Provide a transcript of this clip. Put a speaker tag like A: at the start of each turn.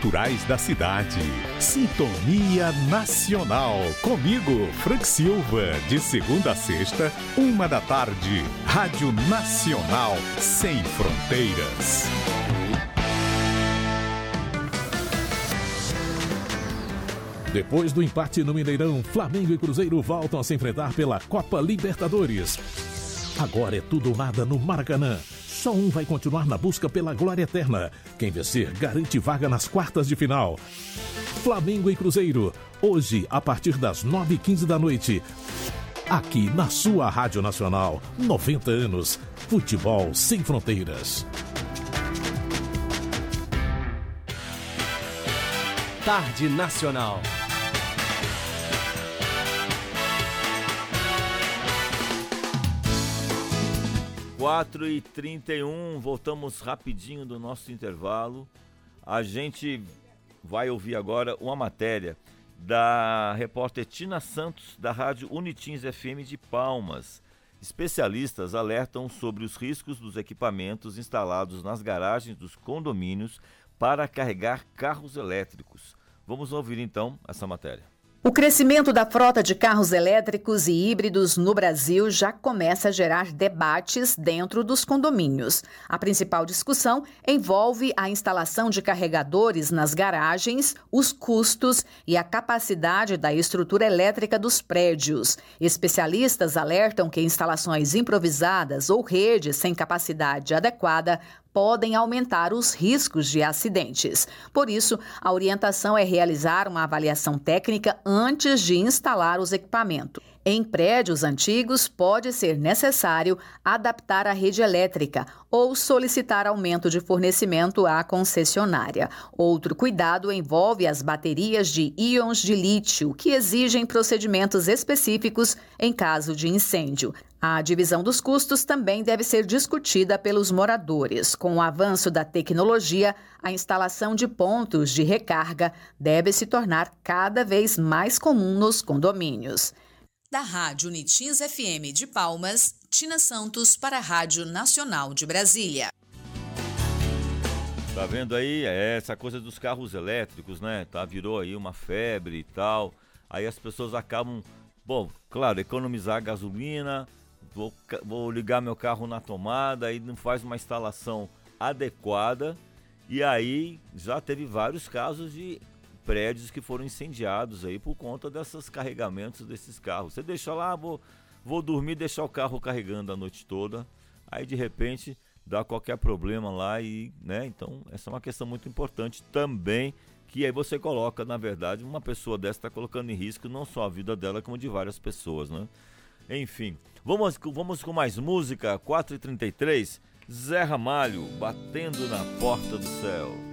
A: culturais da cidade. Sintonia Nacional. Comigo, Frank Silva, de segunda a sexta, 13h. Rádio Nacional, sem fronteiras. Depois do empate no Mineirão, Flamengo e Cruzeiro voltam a se enfrentar pela Copa Libertadores. Agora é tudo ou nada no Maracanã. Só um vai continuar na busca pela glória eterna. Quem vencer garante vaga nas quartas de final. Flamengo e Cruzeiro, hoje a partir das 9h15 da noite. Aqui na sua Rádio Nacional, 90 anos. Futebol sem fronteiras.
B: Tarde Nacional.
C: 4h31, voltamos rapidinho do nosso intervalo. A gente vai ouvir agora uma matéria da repórter Tina Santos, da rádio Unitins FM de Palmas. Especialistas alertam sobre os riscos dos equipamentos instalados nas garagens dos condomínios para carregar carros elétricos. Vamos ouvir então essa matéria.
D: O crescimento da frota de carros elétricos e híbridos no Brasil já começa a gerar debates dentro dos condomínios. A principal discussão envolve a instalação de carregadores nas garagens, os custos e a capacidade da estrutura elétrica dos prédios. Especialistas alertam que instalações improvisadas ou redes sem capacidade adequada podem aumentar os riscos de acidentes. Por isso, a orientação é realizar uma avaliação técnica antes de instalar os equipamentos. Em prédios antigos, pode ser necessário adaptar a rede elétrica ou solicitar aumento de fornecimento à concessionária. Outro cuidado envolve as baterias de íons de lítio, que exigem procedimentos específicos em caso de incêndio. A divisão dos custos também deve ser discutida pelos moradores. Com o avanço da tecnologia, a instalação de pontos de recarga deve se tornar cada vez mais comum nos condomínios.
E: Da Rádio Unitins FM de Palmas, Tina Santos para a Rádio Nacional de Brasília.
C: Tá vendo aí? É essa coisa dos carros elétricos, né? Virou aí uma febre e tal. Aí as pessoas acabam, claro, economizar gasolina, vou ligar meu carro na tomada, aí não faz uma instalação adequada. E aí já teve vários casos de prédios que foram incendiados aí por conta desses carregamentos desses carros. Você deixa lá, vou dormir, deixar o carro carregando a noite toda, aí de repente dá qualquer problema lá e, né, então essa é uma questão muito importante também, que aí você coloca, na verdade, uma pessoa dessa está colocando em risco não só a vida dela, como de várias pessoas, né? Enfim, vamos com mais música. 4h33, Zé Ramalho, Batendo na Porta do Céu.